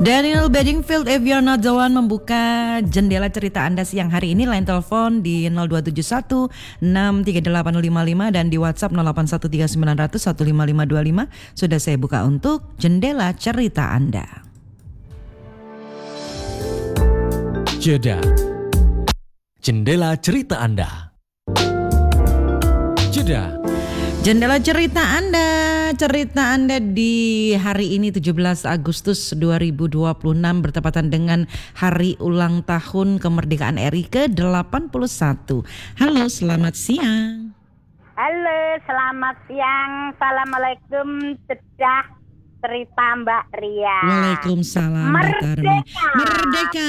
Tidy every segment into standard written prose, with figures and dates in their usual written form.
Daniel Bedingfield, If You're Not The One, membuka jendela cerita Anda siang hari ini. Line telepon di 0271 63855 dan di WhatsApp 0813 900 15525. Sudah saya buka untuk jendela cerita Anda. Jeda. Jendela cerita Anda. Jeda. Jendela cerita Anda di hari ini 17 Agustus 2026 bertepatan dengan hari ulang tahun kemerdekaan RI ke-81. Halo, selamat siang. Halo, selamat siang. Assalamualaikum, cedah cerita Mbak Ria. Waalaikumsalam Mbak Tarmi. Merdeka.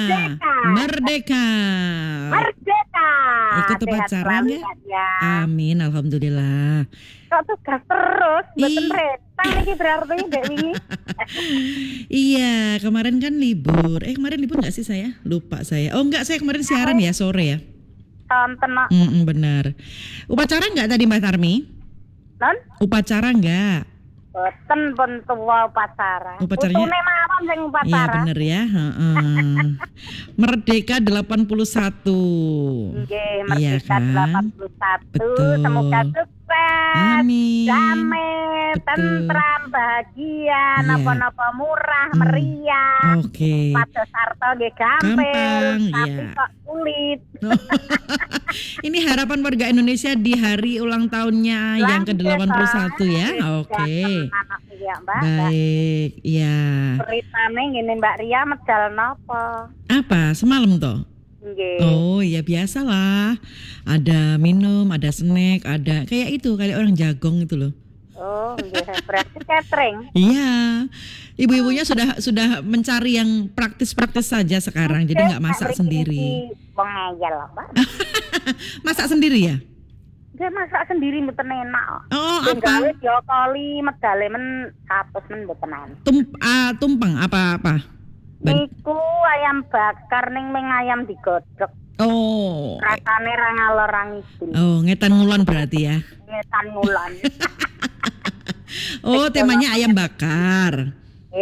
Ikut upacara ya? Amin, alhamdulillah. Kok tugas terus, betul retang ini berarti Mbak Wingi. Iya, kemarin kan libur. Kemarin libur nggak sih saya? Lupa saya. Oh enggak, saya kemarin siaran ya sore ya. Tonton. Benar. Upacara nggak tadi Mbak Tarmi? Non? Upacara nggak? Boten pun tua upacara. Upacaranya? Putune mawon sing upacara. Iya bener ya. Merdeka 81. Nggih, Merdeka Iya kan? 81. Betul. Semoga sukses. Amin. Damai, tentram, bahagia, Iya. napa-napa murah, meriah. Oke. Pados sarta nggih gampil, Gampang, tapi iya. kok sulit. Ini harapan warga Indonesia di hari ulang tahunnya yang ke-81 ya. Oke. Ya, Mbak. Baik, ya. Ceritane ngene Mbak Ria medal napa? Apa? Semalam toh? Nggih. Oh ya biasalah. Ada minum, ada snack, ada kayak itu, kayak orang jagong itu loh. Oh, nggih. Berarti catering. Iya, ibu-ibunya sudah mencari yang praktis-praktis saja sekarang, jadi nggak masak sendiri. Pengayal apa? Masak sendiri ya? Dia masak sendiri mboten enak. Oh, Sing apa? gawe diokoli medale men 100 men mboten enak. Tumpeng apa? Niku ayam bakar ning ayam digodhog. Oh. Rasane ra ngalor ra ngidul. Oh, ngetan ngulon berarti ya. Ngetan mulan. Oh, temanya ayam bakar.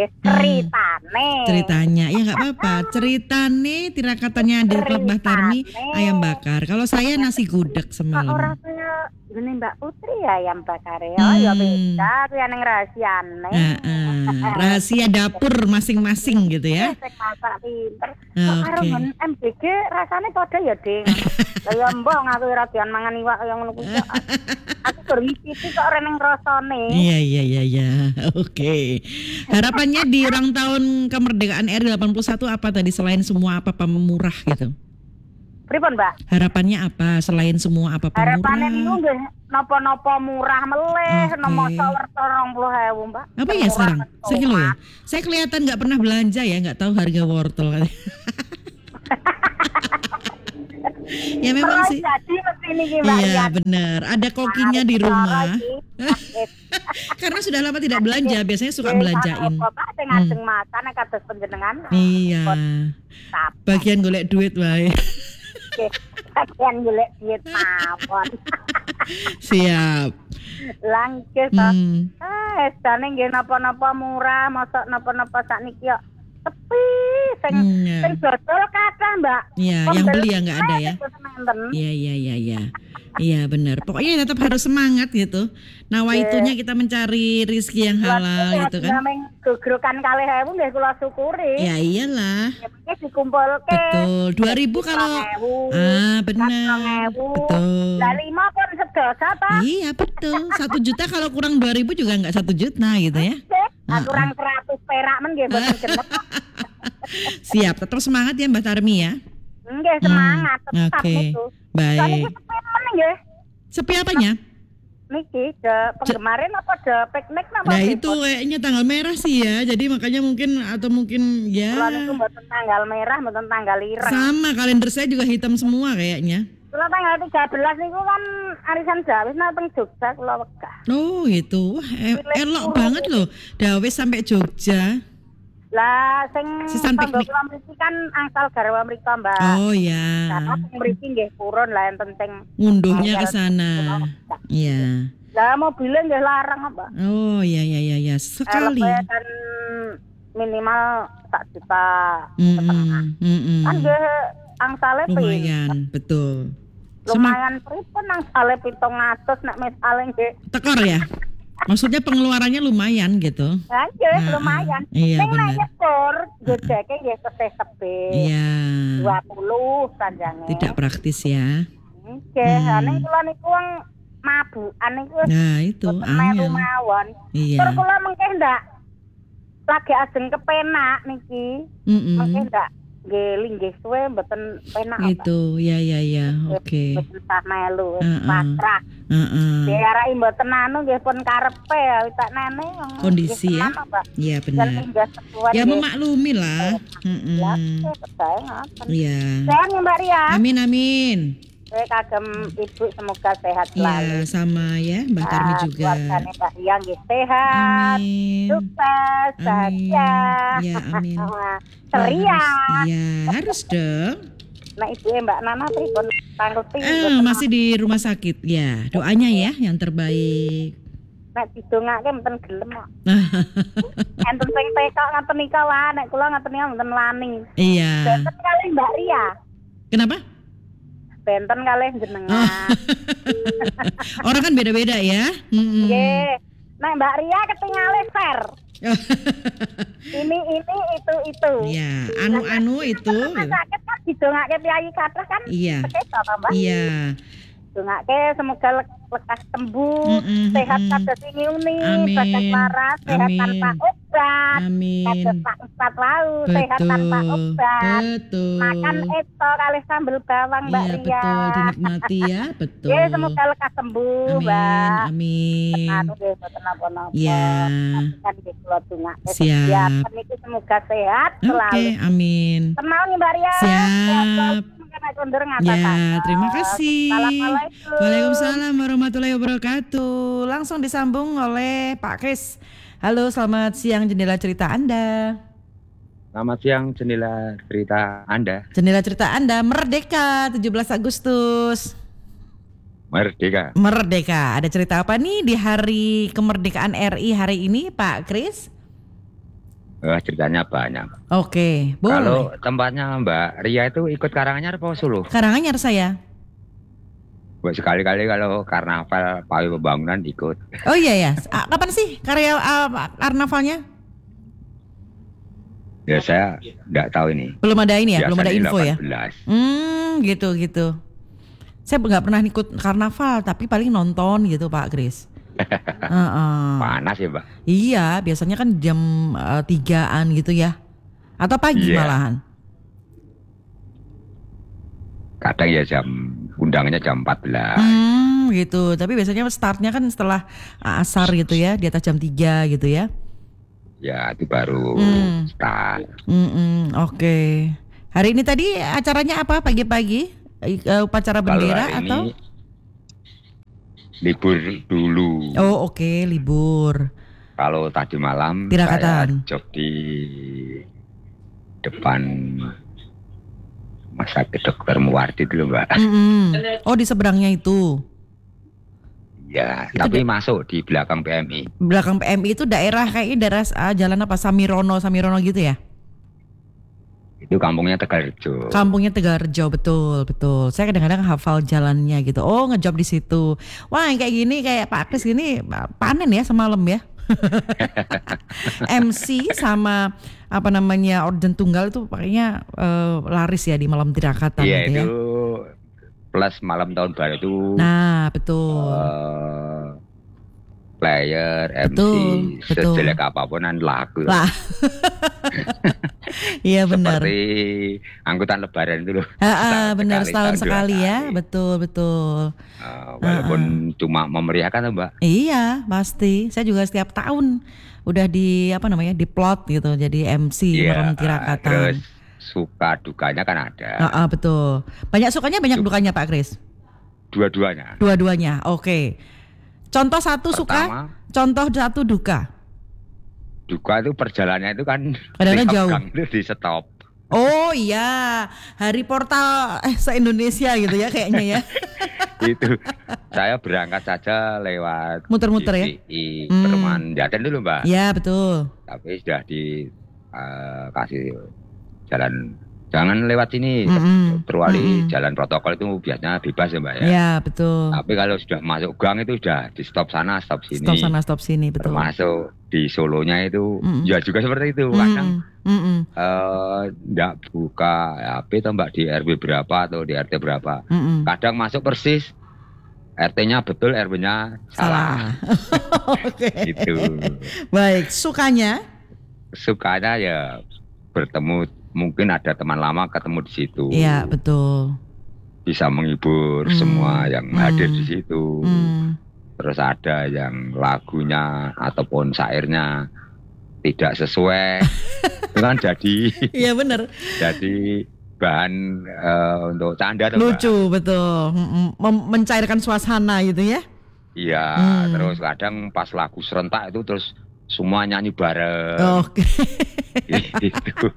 Ceritanya ya nggak apa-apa. Ceritane tirakatanya dari Klub Mbah Tarmi ayam bakar. Kalau saya nasi gudeg semalam. Orangnya gini Mbak Putri ya ayam bakar ya. Ya beda tuh yang rahasiane. Rahasia dapur masing-masing gitu ya. Sing masak pinter. Oke. Karo MBG rasane padha ya, Ding. Kaya mbong aku ora doyan mangan iwak kaya ngono kuwi. Aku berwisi kok ora ning rasane. Iya. Oke. Harapannya di ulang tahun kemerdekaan RI 81 apa tadi selain semua apa murah gitu? Pripun, Mbak? Harapannya apa selain semua apa murah? Harapannya niku nggih napa-napa murah meleh, nomor wortel 20.000, Mbak. Apa ya sekarang? Sekilo ya? Saya kelihatan nggak pernah belanja ya, nggak tahu harga wortel. Ya memang sih. Jadi mesti niki, Mbak. Iya benar. Ada kokinya di rumah. Karena sudah lama tidak belanja, biasanya suka belanjain. Bapak sing ngajeng makan kados panjenengan. Iya. Bagian golek duit wae. Bagian golek duit mawon. Siap. Langke to. Esane nggih napa-napa murah, mosok napa-napa sakniki yo sepi. Sing dodol kathah, Mbak. Iya, yang beli ya nggak ada ya. Iya. Iya benar. Pokoknya tetap harus semangat gitu. Nawaitunya kita mencari rezeki yang halal gitu kan. Gegrokan 2.000 nggih kula syukuri. Ya iyalah. Ya dikumpulke. Betul. 2.000 kalau benar. Betul. Lah 5 pun sedoso to. Iya betul. 1 juta kalau kurang 2.000 juga enggak 1 juta gitu ya. Kurang 100 perak men nggih mboten genep. Siap, tetap semangat ya Mbak Tarmi ya. Nggih semangat tetap itu. Baik. Nggih. Sepi apanya? Niki penggemarin apa piknik napa? Nah itu kayaknya tanggal merah sih ya. Jadi makanya mungkin ya. Kalau itu mboten tanggal merah, mboten tanggal ireng. Sama kalender saya juga hitam semua kayaknya. Kalau tanggal 13 niku kan arisan Dawis nang teng Jogja kula wegah. Oh gitu. Wah, elok banget loh. Dawis sampai Jogja. Lah sing piknik kula mriki kan angsal garwa mrika, Mbak. Oh ya. Karena sing mriki nggih purun lah enten sing ngunduhnya ke sana. Iya. Lah mobilnya nggih larang, Mbak. Oh iya sekali. Dan minimal 1,5 juta. Kan nggih angsale lumayan, betul. Lumayan pripun angsale 700 nek misale nggih. Tekor ya? Maksudnya pengeluarannya lumayan gitu. Nggih, lumayan. Iya, Ning nek benar. nyekur gedeke nggih tebih. Iya. 20 sanjange. Tidak praktis ya. Nggih, ning kula niku wong mabukan niku Nah, itu melu angel. mawon. Iya. Tur kula mengke ndak lagi ajeng kepenak niki. Mengke ndak nggih linggih suwe mboten penak apa. Itu, ya. Oke. Mboten sah melu, Heeh. pasrah. Diarani mboten anu nggih pun karepe tak nene. Kondisi ya. Iya benar. Ya memaklumi lah. Ya, percaya ngoten. Iya. Sehat ya, Mbak Ria. Amin. Saya kagem Ibu semoga sehat Ya, selalu. sama ya, Mbak Tarmi juga. Keluargane Mbak Ria nggih sehat. Amin. Sukses, bahagia. Ya, amin. Ceria. Iya, harus dong. Nah, Ibu Mbak Nana pripun tangguti? Masih di rumah sakit. Ya, doanya ya yang terbaik. Nek didongake mboten gelem kok. Enten sing tekok ngaten nika wae, nek kula ngaten nika mboten lani. Iya. Benten kalih Mbak Ria. Kenapa? Benten kalih jenengan. Orang kan beda-beda ya. Nggih. Nek Mbak Ria ketinggalan fair. Ini itu. Ya, anu itu. Sakit kan didongake piyayi kathah kan. Iya. Sekesa ta, Mbak? Iya. Dongake semoga lekas sembuh, sehat kados nyuni, Amin. bagas waras, sehat Amin. tanpa obat. Amin. Kados Pak Ustad wau, sehat tanpa obat. Betul. Makan eto kalih sambel bawang Mbak Iya, Ria. betul, dinikmati ya, betul. Ya, semoga lekas sembuh, Mbak. Amin. Anu nggih mboten napa-napa. Ya. Kan nggih kula dongake. Siap. Niku semoga sehat Oke, selalu. amin. Tenang nih Mbak Ria. Siap. Ya, terima kasih. Assalamualaikum. Waalaikumsalam warahmatullahi wabarakatuh. Langsung disambung oleh Pak Kris. Halo, selamat siang jendela cerita Anda. Selamat siang jendela cerita Anda. Jendela cerita Anda merdeka 17 Agustus. Merdeka. Merdeka. Ada cerita apa nih di hari kemerdekaan RI hari ini, Pak Kris? Ceritanya banyak. Oke, boleh. Kalau tempatnya Mbak Ria itu ikut Karanganyar apa Solo? Karanganyar saya. Buat sekali-kali kalau karnaval Pawi Pembangunan ikut. Oh iya ya. Kapan sih karnavalnya? Ya saya nggak tahu ini. Belum ada ini ya, belum ada Biasanya info ya. 18. Gitu. Saya nggak pernah ikut karnaval, tapi paling nonton gitu Pak Kris. Panas ya Mbak. Iya, biasanya kan jam 3-an gitu ya. Atau pagi Iya. malahan. Kadang ya undangannya jam 14. Gitu. Tapi biasanya startnya kan setelah asar gitu ya, di atas jam 3 gitu ya. Ya itu baru start. Oke. Hari ini tadi acaranya apa pagi-pagi? Upacara bendera Kalau hari atau? ini libur dulu. Oh oke, libur. Kalau tadi malam Tirakatan. saya job di depan Rumah Sakit Dr. Muwardi dulu Mbak. Oh di seberangnya itu. Ya, tapi masuk di belakang PMI. Belakang PMI itu daerah kayaknya daerah jalan apa Samirono gitu ya? Itu kampungnya Tegalrejo. Kampungnya Tegalrejo, betul. Saya kadang-kadang hafal jalannya gitu. Oh, ngejob di situ. Wah, yang kayak gini kayak Pak Kris gini panen ya semalam ya. MC sama apa namanya Orden Tunggal itu pakainya laris ya di malam tirakatan Iya, gitu ya. itu plus malam tahun baru itu. Nah, betul. Player, MC, Betul. sejelek apapun kan lagu. Lah. Iya benar. Seperti angkutan lebaran itu loh. Benar setahun tahun sekali 2 ya, kali. betul. Walaupun cuma memeriahkan Mbak. Iya, pasti. Saya juga setiap tahun udah di diplot gitu jadi MC malam tirakatan. Terus suka dukanya kan ada. Betul. Banyak sukanya, banyak dukanya Pak Kris. Dua-duanya. Dua-duanya. Oke. Contoh satu suka, Pertama, contoh satu duka. duka itu perjalanannya itu kan Kadang-kadang tiap jauh. gang itu di stop. Oh iya, hari portal se-Indonesia gitu ya kayaknya ya. Itu saya berangkat saja lewat Muter-muter ya? GCI Perumahan Jaten dulu Mbak. Iya betul. Tapi sudah di kasih jalan, jangan lewat sini. Kecuali jalan protokol itu biasanya bebas ya Mbak ya. Iya betul. Tapi kalau sudah masuk gang itu sudah di stop sana, stop sini. Stop sana, stop sini, betul. Termasuk di Solonya itu ya juga seperti itu. Kadang enggak buka HP atau Mbak di RW berapa atau di RT berapa. Kadang masuk persis RT-nya betul, RW-nya salah. Oke. Gitu. Baik, sukanya ya bertemu, mungkin ada teman lama ketemu di situ. Iya, betul. Bisa menghibur semua yang hadir di situ. Terus ada yang lagunya ataupun syairnya tidak sesuai, itu kan jadi. Iya benar. Jadi bahan untuk canda. Lucu, betul. Mencairkan suasana gitu ya. Iya, terus kadang pas lagu serentak itu terus semua nyanyi bareng. Oke. Gitu.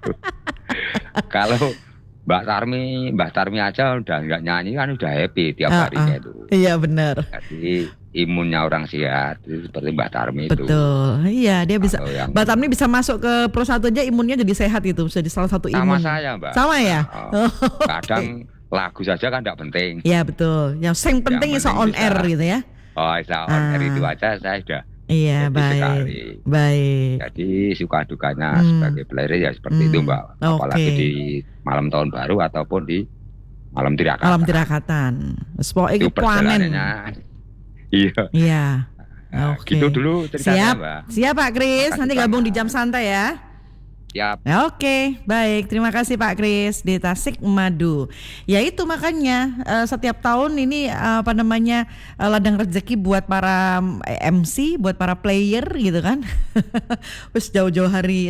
Kalau Mbak Tarmi aja udah nggak nyanyi kan udah happy tiap harinya itu. Iya benar. Jadi imunnya orang sehat itu seperti Mbak Tarmi itu. Betul. Iya, dia bisa. Mbak Tarmi bisa masuk ke Pro 1 aja imunnya jadi sehat itu, jadi salah satu imun. Sama saya Mbak. Sama ya. Kadang lagu saja kan tidak penting. Iya betul. Yang penting bisa on air gitu ya. Oh, bisa on air itu aja saya sudah. Iya, baik. Baik. Jadi suka dukanya sebagai player ya seperti itu Mbak. Apalagi di malam tahun baru ataupun di malam tirakatan. Malam tirakatan. Itu perjalanannya. Iya. Iya. Oke. Gitu dulu ceritanya Mbak. Siap Pak Kris. Nanti gabung di jam santai ya. Siap. Oke, baik. Terima kasih Pak Kris di Tasik Madu. Ya itu makanya setiap tahun ini ladang rezeki buat para MC, buat para player gitu kan. Terus jauh-jauh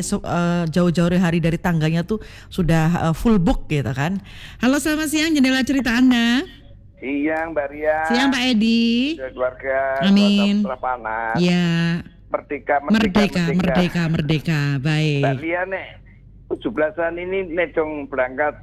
hari dari tangganya tuh sudah full book gitu kan. Halo, selamat siang Jendela Cerita Anda. Siang Mbak Ria. Siang Pak Edi. Keluarga. Amin. Panas. Ya. Merdeka. Baik. Mbak Ria nih 17-an ini necong berangkat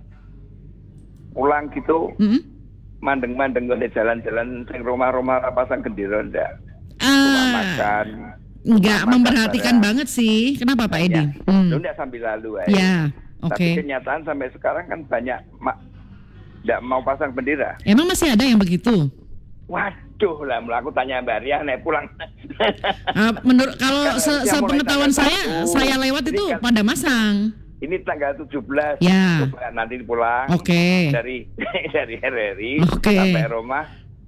pulang gitu. Mandeng-mandeng gue jalan-jalan sing rumah-rumah pasang gendera ndak. Makan. Enggak memperhatikan banget sih. Kenapa Pak Edi? Lu ndak sambil lalu aja. Ya, oke. Tapi kenyataan sampai sekarang kan banyak ndak mau pasang bendera. Emang masih ada yang begitu? Waduh lah, aku tanya Mbak Ria naik pulang. Menurut kalau sepengetahuan saya lewat itu pada masang. Ini tanggal 17. Ya. Coba nanti pulang. Oke. Dari RRI Oke. sampai rumah.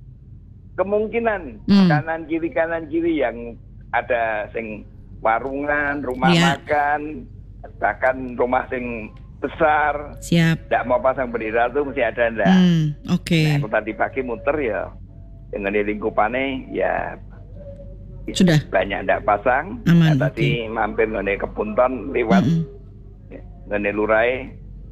Kemungkinan kanan kiri yang ada sing warungan, rumah makan, bahkan rumah sing besar. Siap. Nggak mau pasang bendera tuh mesti ada ndak. Oke. Nah, aku tadi pagi muter ya. Dengan di lingkupannya ya sudah banyak ndak pasang. Aman, nah, tadi mampir ngene Kepunton lewat ngene Lurai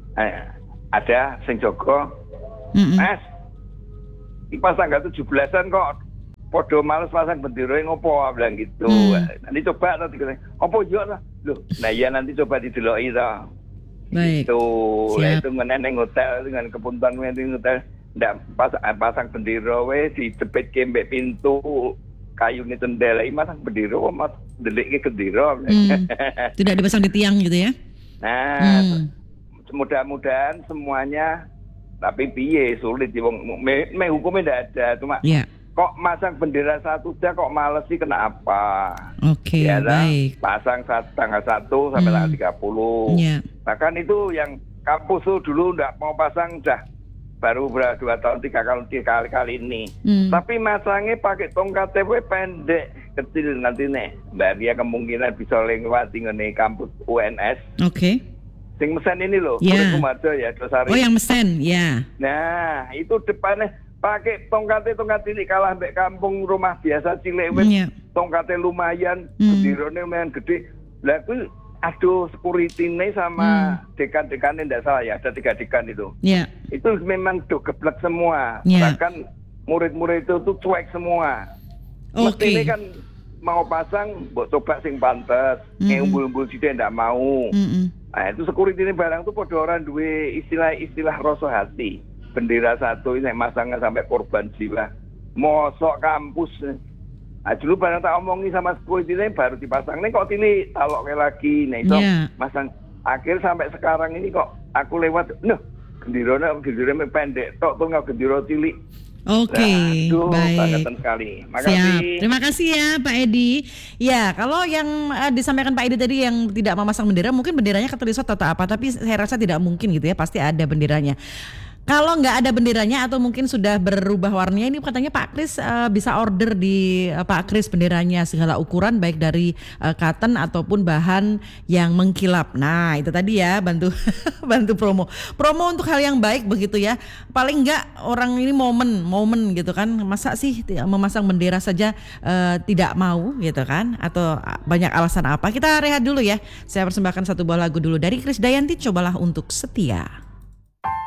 ada sing jogo. Mas, dipasang tanggal 17-an kok podo males pasang bendera ngopo bilang gitu. Nanti coba nanti opo yo lah. Loh, nah ya nanti coba dideloki to. Baik. Itu ngene ning hotel dengan Kepunton ning hotel. Ndak pasang bendera wis dijepit ke mbek pintu kayu ni tendela masang bendera mas delik ke bendera. Tidak dipasang di tiang gitu ya. Nah, mudah-mudahan semuanya tapi piye sulit wong hukumnya ndak ada cuma kok masang bendera satu dah kok males sih kenapa? Oke, baik. Pasang tanggal 1 sampai tanggal 30. Bahkan itu yang kampus tuh dulu ndak mau pasang dah baru 2 tahun 3 kali ini. Tapi masangnya pakai tongkat TV pendek kecil nanti nih. Mbak Ria kemungkinan bisa lewat ngene kampus UNS. Oke. Sing mesen ini loh, Sumarjo ya, Dosari. Oh yang mesen, ya. Nah, itu depannya pakai tongkat ini kalah mbek kampung rumah biasa cilik tongkatnya lumayan, bendirone lumayan gede. Lah itu aduh security ini sama dekan-dekannya tidak salah ya, ada 3 dekan itu. Itu memang geblek semua. Bahkan murid-murid itu tuh cuek semua. Mesti ini kan mau pasang, buat coba sing pantes, umbul-umbul sih tidak mau. Nah itu security ini barang tuh pada orang duwe istilah rasa hati. Bendera satu ini masangnya sampai korban jiwa. Mosok kampus. Nah, dulu barang tak omongi sama security ini baru dipasang. Nih kok ini talok lagi. Nah itu masang Akhir sampai sekarang ini kok aku lewat, gendirone pendek, tok tunggal gendiro cilik. Oke, baik. Sekali. Makasih. Siap. Terima kasih ya Pak Edi. Ya, kalau yang disampaikan Pak Edi tadi yang tidak memasang bendera, mungkin benderanya ketelisot atau apa, tapi saya rasa tidak mungkin gitu ya, pasti ada benderanya. Kalau nggak ada benderanya atau mungkin sudah berubah warnanya, ini katanya Pak Kris bisa order di Pak Kris benderanya segala ukuran baik dari cotton ataupun bahan yang mengkilap. Nah itu tadi ya bantu promo untuk hal yang baik begitu ya. Paling nggak orang ini momen gitu kan, masa sih memasang bendera saja tidak mau gitu kan, atau banyak alasan apa. Kita rehat dulu ya. Saya persembahkan satu buah lagu dulu dari Krisdayanti, Cobalah Untuk Setia.